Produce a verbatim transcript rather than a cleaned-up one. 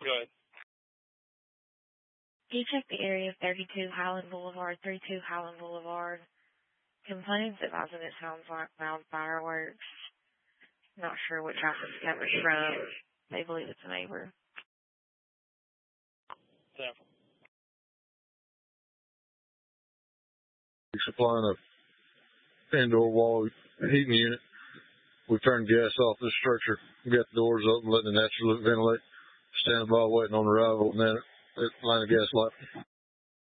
Go ahead. Can you check the area of thirty-two Highland Boulevard, thirty-two Highland Boulevard? Complainants advising it sounds like loud fireworks. Not sure which house it's coming from. They believe it's a neighbor. Sample. Supplying a indoor wall heating unit. We turned gas off this structure. We got the doors open, letting the natural ventilate. Standing by waiting on arrival, and then it line of gas light.